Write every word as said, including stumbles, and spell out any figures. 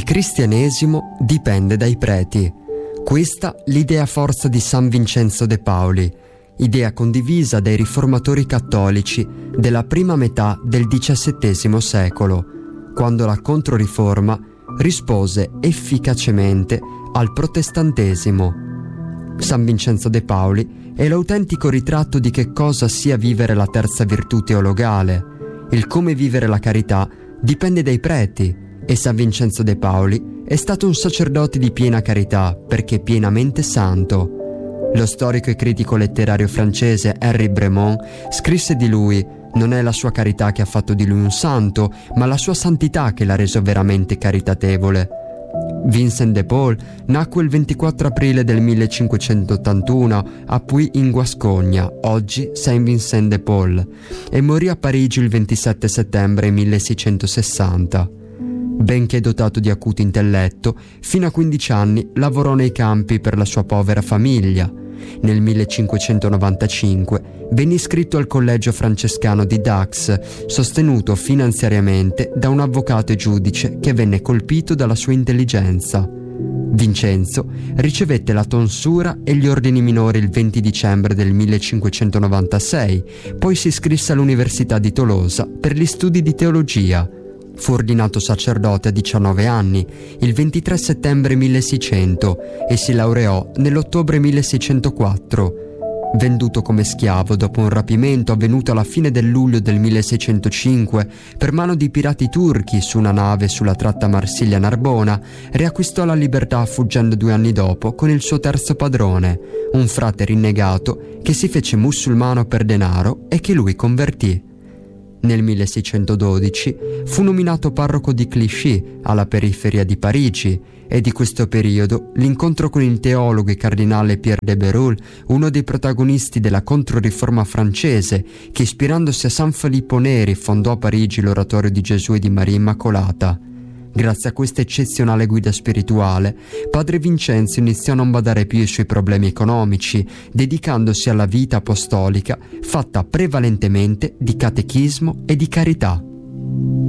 Il cristianesimo dipende dai preti. Questa l'idea forza di San Vincenzo de Pauli, idea condivisa dai riformatori cattolici della prima metà del diciassettesimo secolo, quando la Controriforma rispose efficacemente al protestantesimo. San Vincenzo de Pauli è l'autentico ritratto di che cosa sia vivere la terza virtù teologale. Il come vivere la carità dipende dai preti, e San Vincenzo de Pauli è stato un sacerdote di piena carità perché pienamente santo. Lo storico e critico letterario francese Henri Bremont scrisse di lui: non è la sua carità che ha fatto di lui un santo, ma la sua santità che l'ha reso veramente caritatevole. Vincent de Paul nacque il ventiquattro aprile del millecinquecentottantuno a Puy in Guascogna, oggi Saint-Vincent de Paul, e morì a Parigi il ventisette settembre milleseicentosessanta. Benché dotato di acuto intelletto, fino a quindici anni lavorò nei campi per la sua povera famiglia. Nel millecinquecentonovantacinque venne iscritto al collegio francescano di Dax, sostenuto finanziariamente da un avvocato e giudice che venne colpito dalla sua intelligenza. Vincenzo ricevette la tonsura e gli ordini minori il venti dicembre del millecinquecentonovantasei, poi si iscrisse all'Università di Tolosa per gli studi di teologia. Fu ordinato sacerdote a diciannove anni, il ventitré settembre milleseicento, e si laureò nell'ottobre milleseicentoquattro. Venduto come schiavo dopo un rapimento avvenuto alla fine del luglio del milleseicentocinque per mano di pirati turchi su una nave sulla tratta Marsiglia-Narbona, riacquistò la libertà fuggendo due anni dopo con il suo terzo padrone, un frate rinnegato che si fece musulmano per denaro e che lui convertì. Nel milleseicentododici fu nominato parroco di Clichy, alla periferia di Parigi, e di questo periodo l'incontro con il teologo e cardinale Pierre de Bérulle, uno dei protagonisti della Controriforma francese, che ispirandosi a San Filippo Neri fondò a Parigi l'oratorio di Gesù e di Maria Immacolata. Grazie a questa eccezionale guida spirituale, padre Vincenzo iniziò a non badare più ai suoi problemi economici, dedicandosi alla vita apostolica fatta prevalentemente di catechismo e di carità.